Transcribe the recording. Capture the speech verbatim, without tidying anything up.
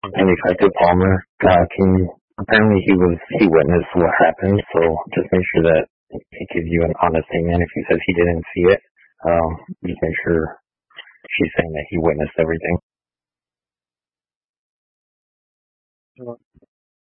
And Detective Palmer, uh, can apparently he was he witnessed what happened, so just make sure that he gives you an honest statement. If he says he didn't see it, um, just make sure she's saying that he witnessed everything.